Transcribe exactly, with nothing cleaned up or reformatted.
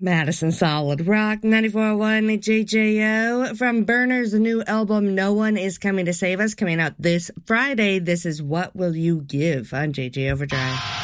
Madison Solid Rock, ninety-four point one J J O. From Burner's new album, No One Is Coming to Save Us, coming out this Friday. This is What Will You Give on J J Overdrive.